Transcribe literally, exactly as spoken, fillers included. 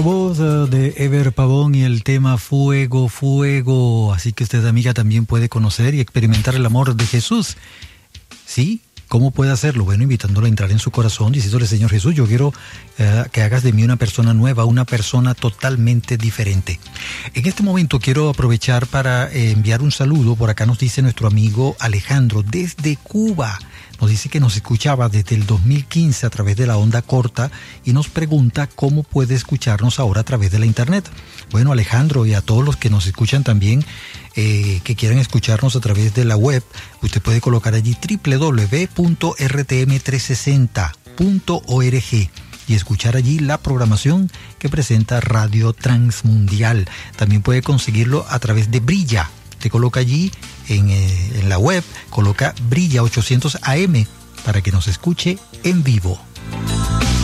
Voz uh, de Ever Pavón y el tema Fuego, Fuego. Así que usted, amiga, también puede conocer y experimentar el amor de Jesús. ¿Sí? ¿Cómo puede hacerlo? Bueno, invitándolo a entrar en su corazón, diciéndole: Señor Jesús, yo quiero uh, que hagas de mí una persona nueva, una persona totalmente diferente. En este momento quiero aprovechar para eh, enviar un saludo. Por acá nos dice nuestro amigo Alejandro desde Cuba. Nos dice que nos escuchaba desde el dos mil quince a través de la onda corta y nos pregunta cómo puede escucharnos ahora a través de la internet. Bueno, Alejandro, y a todos los que nos escuchan también, eh, que quieran escucharnos a través de la web, usted puede colocar allí doble u doble u doble u punto r t m trescientos sesenta punto org y escuchar allí la programación que presenta Radio Transmundial. También puede conseguirlo a través de Brilla. Te coloca allí en, eh, en la web, coloca Brilla ochocientos A M para que nos escuche en vivo.